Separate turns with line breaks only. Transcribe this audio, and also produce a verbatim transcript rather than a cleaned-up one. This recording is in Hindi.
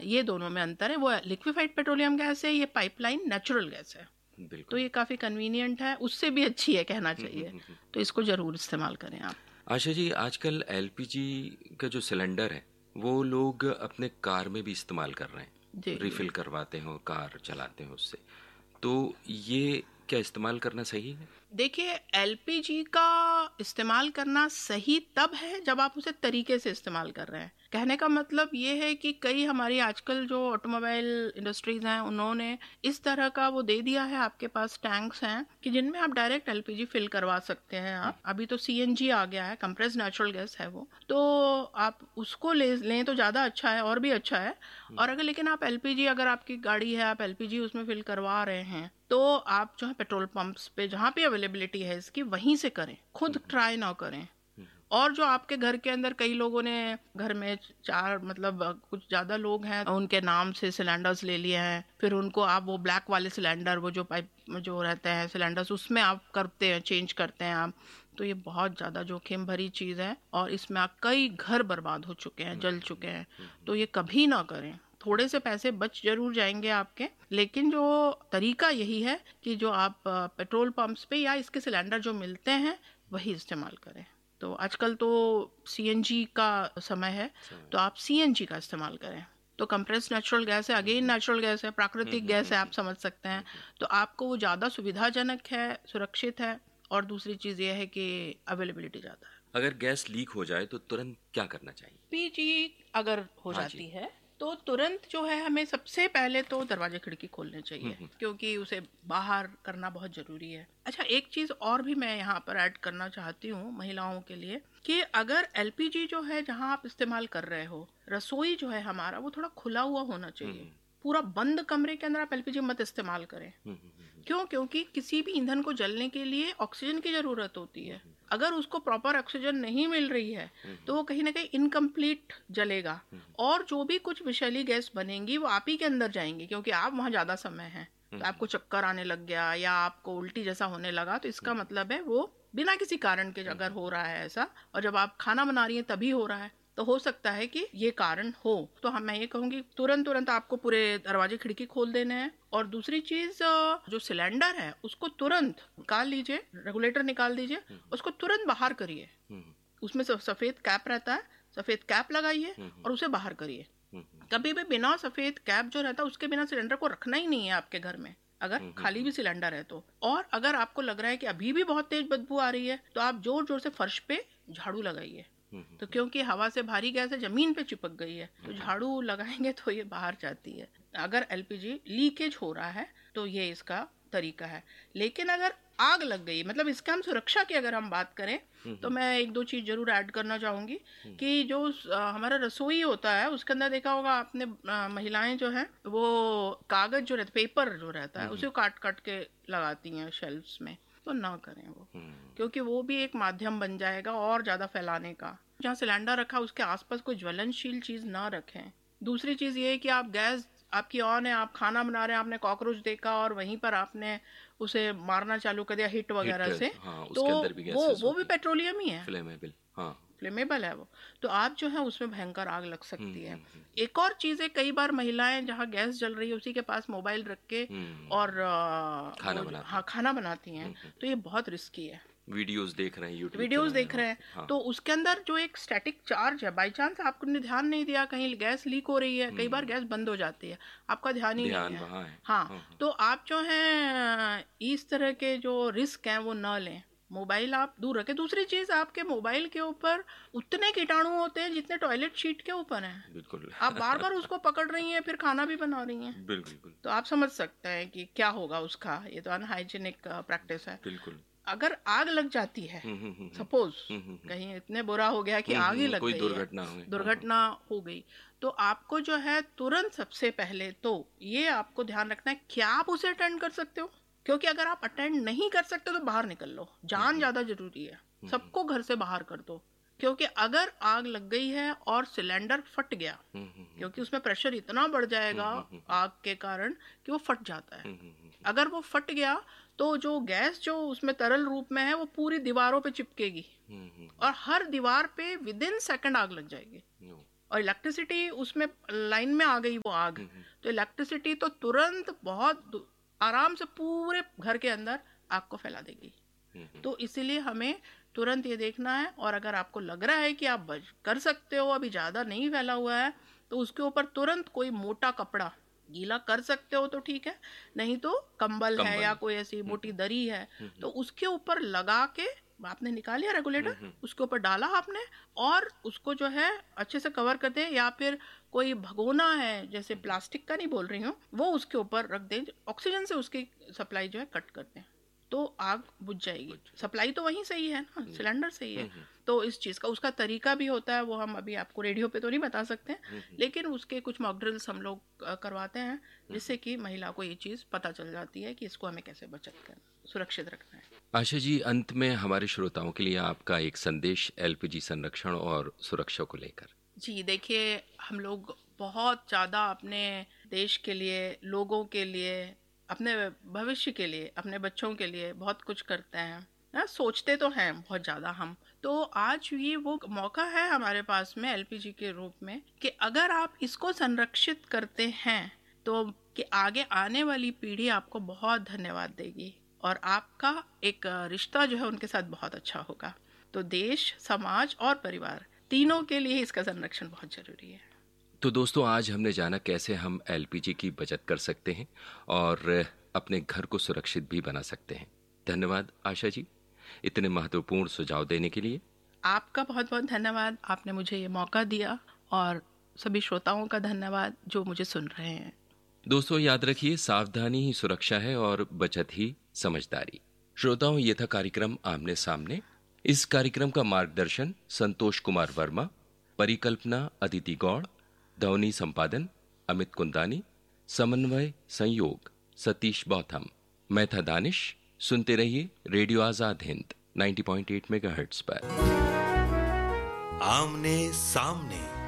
ये दोनों में अंतर है। वो लिक्विफाइड पेट्रोलियम गैस है, ये पाइपलाइन नेचुरल गैस है। तो ये काफ़ी कन्वीनियंट है, उससे भी अच्छी है कहना चाहिए। तो इसको ज़रूर इस्तेमाल करें आप।
आशा जी, आजकल एलपीजी का जो सिलेंडर है वो लोग अपने कार में भी इस्तेमाल कर रहे हैं, रिफिल करवाते हैं, कार चलाते हैं उससे, तो ये क्या इस्तेमाल करना सही है?
देखिए, एलपीजी का इस्तेमाल करना सही तब है जब आप उसे तरीके से इस्तेमाल कर रहे हैं। कहने का मतलब ये है कि कई हमारी आजकल जो ऑटोमोबाइल इंडस्ट्रीज हैं उन्होंने इस तरह का वो दे दिया है, आपके पास टैंक्स हैं कि जिनमें आप डायरेक्ट एलपीजी फिल करवा सकते हैं। आप अभी तो सीएनजी आ गया है, कंप्रेस्ड नेचुरल गैस है वो, तो आप उसको ले लें तो ज़्यादा अच्छा है और भी अच्छा है। और अगर लेकिन आप एलपीजी, अगर आपकी गाड़ी है आप एलपीजी उसमें फिल करवा रहे हैं तो आप जो है पेट्रोल पंप्स पे जहाँ पे अवेलेबिलिटी है इसकी वहीं से करें, खुद ट्राई ना करें। और जो आपके घर के अंदर, कई लोगों ने घर में चार मतलब कुछ ज़्यादा लोग हैं, उनके नाम से सिलेंडर्स ले लिए हैं, फिर उनको आप वो ब्लैक वाले सिलेंडर, वो जो पाइप जो रहते हैं सिलेंडर्स, उसमें आप करते हैं, चेंज करते हैं आप। तो ये बहुत ज़्यादा जोखिम भरी चीज़ है और इसमें आप कई घर बर्बाद हो चुके हैं, जल चुके हैं। तो ये कभी ना करें। थोड़े से पैसे बच जरूर जाएंगे आपके, लेकिन जो तरीका यही है कि जो आप पेट्रोल पंप्स पे या इसके सिलेंडर जो मिलते हैं वही इस्तेमाल करें। तो आजकल तो सीएनजी का समय है, तो आप सीएनजी का इस्तेमाल करें। तो कंप्रेस्ड नेचुरल गैस है, अगेन नेचुरल गैस है, प्राकृतिक गैस है, आप समझ सकते हैं। तो आपको वो ज़्यादा सुविधाजनक है, सुरक्षित है, और दूसरी चीज़ ये है कि अवेलेबिलिटी ज़्यादा है।
अगर गैस लीक हो जाए तो तुरंत क्या करना चाहिए?
पीजी अगर हो हाँ जाती है तो तुरंत जो है हमें सबसे पहले तो दरवाजे खिड़की खोलने चाहिए, क्योंकि उसे बाहर करना बहुत जरूरी है। अच्छा, एक चीज और भी मैं यहाँ पर ऐड करना चाहती हूँ महिलाओं के लिए, कि अगर एलपीजी जो है जहाँ आप इस्तेमाल कर रहे हो, रसोई जो है हमारा वो थोड़ा खुला हुआ होना चाहिए। पूरा बंद कमरे के अंदर आप एलपीजी मत इस्तेमाल करें। क्यों? क्योंकि किसी भी ईंधन को जलने के लिए ऑक्सीजन की जरूरत होती है। अगर उसको प्रॉपर ऑक्सीजन नहीं मिल रही है तो वो कहीं ना कहीं इनकम्प्लीट जलेगा, और जो भी कुछ विषैली गैस बनेंगी वो आप ही के अंदर जाएंगी, क्योंकि आप वहां ज्यादा समय है। तो आपको चक्कर आने लग गया या आपको उल्टी जैसा होने लगा, तो इसका मतलब है वो बिना किसी कारण के अगर हो रहा है ऐसा, और जब आप खाना बना रही है तभी हो रहा है, तो हो सकता है कि ये कारण हो। तो हम मैं ये कहूंगी तुरंत तुरंत आपको पूरे दरवाजे खिड़की खोल देने हैं। और दूसरी चीज, जो सिलेंडर है उसको तुरंत निकाल लीजिए, रेगुलेटर निकाल दीजिए, उसको तुरंत बाहर करिए। उसमें सफेद कैप रहता है, सफेद कैप लगाइए और उसे बाहर करिए। कभी भी बिना सफेद कैप जो रहता है उसके बिना सिलेंडर को रखना ही नहीं है आपके घर में, अगर खाली भी सिलेंडर है तो। और अगर आपको लग रहा है कि अभी भी बहुत तेज बदबू आ रही है तो आप जोर जोर से फर्श पे झाड़ू लगाइए। तो क्योंकि हवा से भारी गैस है, जमीन पे चिपक गई है, तो झाड़ू लगाएंगे तो ये बाहर जाती है। अगर एलपीजी लीकेज हो रहा है तो ये इसका तरीका है। लेकिन अगर आग लग गई, मतलब इसका हम सुरक्षा की अगर हम बात करें तो मैं एक दो चीज जरूर ऐड करना चाहूंगी कि जो हमारा रसोई होता है उसके अंदर देखा होगा आपने, महिलाएं जो है वो कागज जो रहता है, पेपर जो रहता है, उसे काट काट के लगाती हैं शेल्फ्स में। तो ना करें वो, क्योंकि वो भी एक माध्यम बन जाएगा और ज्यादा फैलाने का। जहाँ सिलेंडर रखा उसके आसपास कोई ज्वलनशील चीज ना रखें। दूसरी चीज ये है कि आप गैस आपकी ऑन है, आप खाना बना रहे हैं, आपने कॉकरोच देखा और वहीं पर आपने उसे मारना चालू कर दिया हिट वगैरह हिट, से,
हाँ,
तो
भी
वो वो भी पेट्रोलियम ही है,
फ्लेमेबल, हाँ,
फ्लेमेबल है वो। तो आप जो है उसमें भयंकर आग लग सकती है। एक और चीज है, कई बार महिलाएं जहाँ गैस जल रही है उसी के पास मोबाइल रख के और
खाना बनाती
हाँ खाना बनाती हैं, तो ये बहुत रिस्की है।
वीडियोस देख रहे हैं, यूट्यूब
वीडियोस देख रहे हैं, हाँ। तो उसके अंदर जो एक स्टैटिक चार्ज है, बाई चांस आपने ध्यान नहीं दिया, कहीं गैस लीक हो रही है, कई बार गैस बंद हो जाती है, आपका ध्यान ही
ध्यान
नहीं है,
है।
हाँ, हाँ। तो आप जो है इस तरह के जो रिस्क हैं वो न लें, मोबाइल आप दूर रखें। दूसरी चीज, आपके मोबाइल के ऊपर उतने कीटाणु होते हैं जितने टॉयलेट शीट के ऊपर हैं।
बिल्कुल।
आप बार बार उसको पकड़ रही हैं, फिर खाना भी बना रही हैं।
बिल्कुल।
तो आप समझ सकते हैं कि क्या होगा उसका। ये तो अनहाइजीनिक प्रैक्टिस है।
बिल्कुल।
अगर आग लग जाती है, सपोज कहीं इतने बुरा हो गया कि आग ही लग
कोई
गई,
दुर्घटना हो
दुर्घटना हो गई, तो आपको जो है तुरंत सबसे पहले तो ये आपको ध्यान रखना है, क्या आप उसे अटेंड कर सकते हो? क्योंकि अगर आप अटेंड नहीं कर सकते तो बाहर निकल लो, जान ज्यादा जरूरी है। सबको घर से बाहर कर दो, क्योंकि अगर आग लग गई है और सिलेंडर फट गया, क्योंकि उसमें प्रेशर इतना बढ़ जाएगा आग के कारण कि वो फट जाता है। अगर वो फट गया तो जो गैस जो उसमें तरल रूप में है वो पूरी दीवारों पे चिपकेगी और हर दीवार पे विद इन सेकंड आग लग जाएगी। और इलेक्ट्रिसिटी उसमें लाइन में आ गई वो आग, तो इलेक्ट्रिसिटी तो तुरंत बहुत आराम से पूरे घर के अंदर आग को फैला देगी। तो इसीलिए हमें तुरंत ये देखना है, और अगर आपको लग रहा है कि आप बच कर सकते हो, अभी ज़्यादा नहीं फैला हुआ है, तो उसके ऊपर तुरंत कोई मोटा कपड़ा गीला कर सकते हो तो ठीक है, नहीं तो कंबल, कंबल है या कोई ऐसी मोटी दरी है तो उसके ऊपर लगा के आपने निकाल लिया रेगुलेटर, उसके ऊपर डाला आपने और उसको जो है अच्छे से कवर कर दें, या फिर कोई भगोना है, जैसे प्लास्टिक का नहीं बोल रही हूँ, वो उसके ऊपर रख दें, ऑक्सीजन से उसकी सप्लाई जो है कट कर दें, तो आग बुझ जाएगी। सप्लाई तो वहीं से ही है ना, सिलेंडर से ही है। तो इस चीज़ का उसका तरीका भी होता है, वो हम अभी आपको रेडियो पे तो नहीं बता सकते, लेकिन उसके कुछ मॉक ड्रिल्स हम लोग करवाते हैं, जिससे कि महिला को ये चीज़ पता चल जाती है कि इसको हमें कैसे बचत कर सुरक्षित रखना है।
आशा जी, अंत में हमारे श्रोताओं के लिए आपका एक संदेश एलपीजी संरक्षण और सुरक्षा को लेकर।
जी देखिए, हम लोग बहुत ज़्यादा अपने देश के लिए, लोगों के लिए, अपने भविष्य के लिए, अपने बच्चों के लिए बहुत कुछ करते हैं ना, सोचते तो हैं बहुत ज़्यादा हम। तो आज ये वो मौका है हमारे पास में एलपीजी के रूप में कि अगर आप इसको संरक्षित करते हैं तो कि आगे आने वाली पीढ़ी आपको बहुत धन्यवाद देगी और आपका एक रिश्ता जो है उनके साथ बहुत अच्छा होगा। तो देश, समाज और परिवार तीनों के लिए इसका संरक्षण बहुत जरूरी है।
तो दोस्तों, आज हमने जाना कैसे हम एलपीजी की बचत कर सकते हैं और अपने घर को सुरक्षित भी बना सकते हैं। धन्यवाद आशा जी, इतने महत्वपूर्ण सुझाव देने के लिए।
आपका बहुत बहुत धन्यवाद, आपने मुझे ये मौका दिया, और सभी श्रोताओं का धन्यवाद जो मुझे सुन रहे हैं।
दोस्तों याद रखिए, सावधानी ही सुरक्षा है और बचत ही समझदारी। श्रोताओं, ये था कार्यक्रम आमने सामने। इस कार्यक्रम का मार्गदर्शन संतोष कुमार वर्मा, परिकल्पना अदिति गौड़, ध्वनि संपादन अमित कुंदानी, समन्वय संयोग सतीश बौथम। मैं था दानिश। सुनते रहिए रेडियो आजाद हिंद नब्बे पॉइंट आठ मेगाहर्ट्ज पर।
आमने सामने।